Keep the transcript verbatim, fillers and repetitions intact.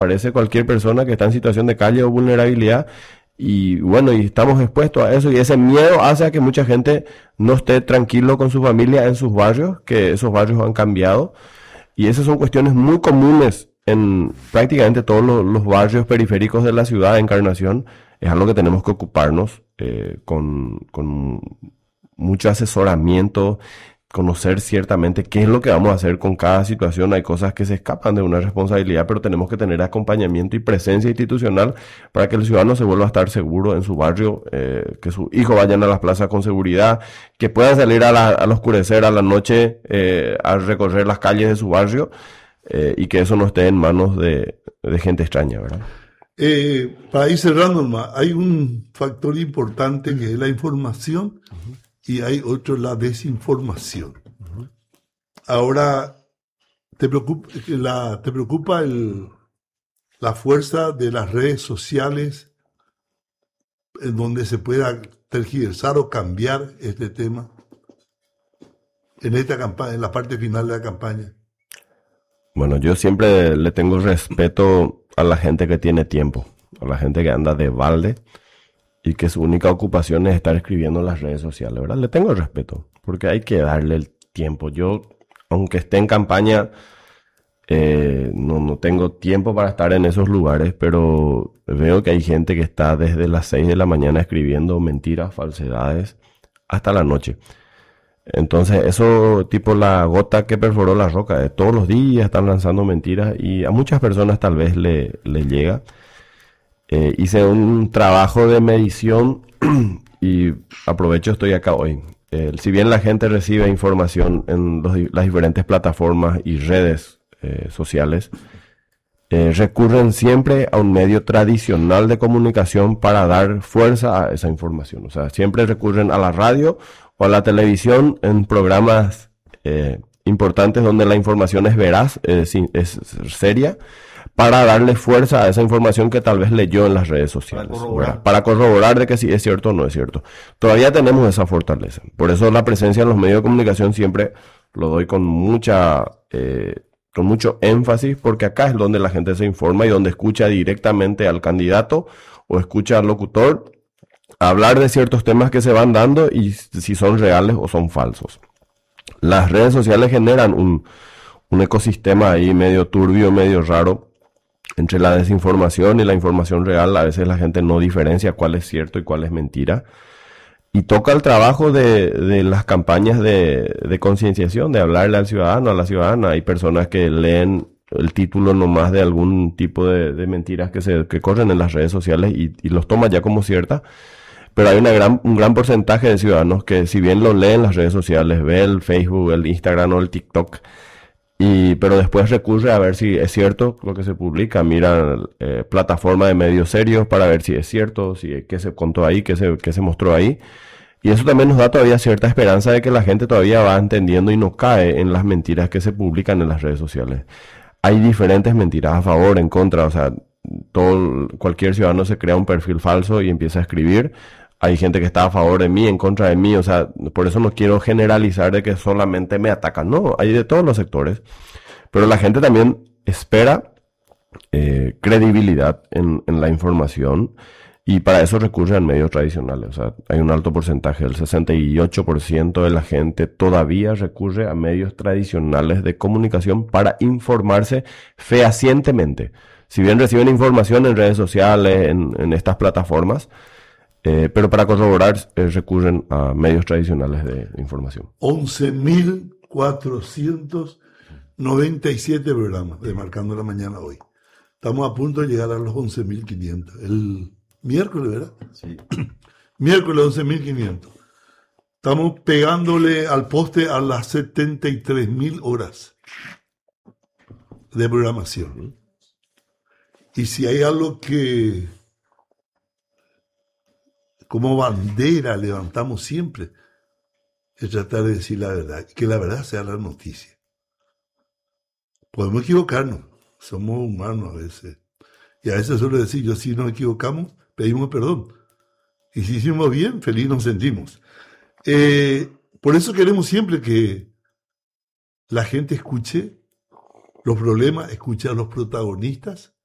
aparece cualquier persona que está en situación de calle o vulnerabilidad. Y bueno, y estamos expuestos a eso, y ese miedo hace a que mucha gente no esté tranquilo con su familia en sus barrios, que esos barrios han cambiado. Y esas son cuestiones muy comunes en prácticamente todos los, los barrios periféricos de la ciudad de Encarnación. Es algo que tenemos que ocuparnos eh, con, con mucho asesoramiento, conocer ciertamente qué es lo que vamos a hacer con cada situación. Hay cosas que se escapan de una responsabilidad, pero tenemos que tener acompañamiento y presencia institucional para que el ciudadano se vuelva a estar seguro en su barrio, eh, que sus hijos vayan a las plazas con seguridad, que puedan salir a la, al oscurecer, a la noche, eh, a recorrer las calles de su barrio, eh, y que eso no esté en manos de, de gente extraña, ¿verdad? Eh, para ir cerrando más, hay un factor importante que es la información. Uh-huh. Y hay otro, la desinformación. Uh-huh. Ahora, ¿te preocupa, la, te preocupa el, la fuerza de las redes sociales en donde se pueda tergiversar o cambiar este tema en esta campaña, en la parte final de la campaña? Bueno, yo siempre le tengo respeto a la gente que tiene tiempo, a la gente que anda de balde y que su única ocupación es estar escribiendo en las redes sociales, ¿verdad? Le tengo respeto, porque hay que darle el tiempo. Yo, aunque esté en campaña, eh, no, no tengo tiempo para estar en esos lugares, pero veo que hay gente que está desde las seis de la mañana escribiendo mentiras, falsedades, hasta la noche. Entonces, eso tipo la gota que perforó la roca, de todos los días están lanzando mentiras y a muchas personas tal vez le, le llega. Eh, hice un trabajo de medición y aprovecho, estoy acá hoy. Eh, si bien la gente recibe información en los, las diferentes plataformas y redes eh, sociales, eh, recurren siempre a un medio tradicional de comunicación para dar fuerza a esa información. O sea, siempre recurren a la radio o a la televisión en programas eh, importantes donde la información es veraz, es, es seria, para darle fuerza a esa información que tal vez leyó en las redes sociales. Para corroborar. Para corroborar de que si es cierto o no es cierto. Todavía tenemos esa fortaleza. Por eso la presencia en los medios de comunicación siempre lo doy con mucha, eh, con mucho énfasis, porque acá es donde la gente se informa y donde escucha directamente al candidato o escucha al locutor hablar de ciertos temas que se van dando y si son reales o son falsos. Las redes sociales generan un, un ecosistema ahí medio turbio, medio raro, entre la desinformación y la información real. A veces la gente no diferencia cuál es cierto y cuál es mentira. Y toca el trabajo de, de las campañas de, de concienciación, de hablarle al ciudadano, a la ciudadana. Hay personas que leen el título nomás de algún tipo de, de mentiras que se que corren en las redes sociales y, y los toman ya como cierta. Pero hay una gran, un gran porcentaje de ciudadanos que, si bien lo leen en las redes sociales, ve el Facebook, el Instagram o el TikTok, Y, pero después recurre a ver si es cierto lo que se publica, mira eh, plataforma de medios serios para ver si es cierto, si qué se contó ahí, qué se, qué se mostró ahí. Y eso también nos da todavía cierta esperanza de que la gente todavía va entendiendo y no cae en las mentiras que se publican en las redes sociales. Hay diferentes mentiras a favor, en contra, o sea, todo, cualquier ciudadano se crea un perfil falso y empieza a escribir. Hay gente que está a favor de mí, en contra de mí, o sea, por eso no quiero generalizar de que solamente me atacan, no, hay de todos los sectores, pero la gente también espera eh, credibilidad en, en la información y para eso recurre a medios tradicionales. O sea, hay un alto porcentaje, el sesenta y ocho por ciento de la gente todavía recurre a medios tradicionales de comunicación para informarse fehacientemente. Si bien reciben información en redes sociales, en, en estas plataformas, Eh, pero para corroborar eh, recurren a medios tradicionales de información. once mil cuatrocientos noventa y siete programas de Marcando la Mañana hoy. Estamos a punto de llegar a los once mil quinientos. El miércoles, ¿verdad? Sí. Miércoles once mil quinientos. Estamos pegándole al poste a las setenta y tres mil horas de programación. Y si hay algo que como bandera levantamos siempre, es tratar de decir la verdad, y que la verdad sea la noticia. Podemos equivocarnos, somos humanos a veces, y a veces suelo decir, yo si nos equivocamos, pedimos perdón, y si hicimos bien, feliz nos sentimos. Eh, por eso queremos siempre que la gente escuche los problemas, escuche a los protagonistas,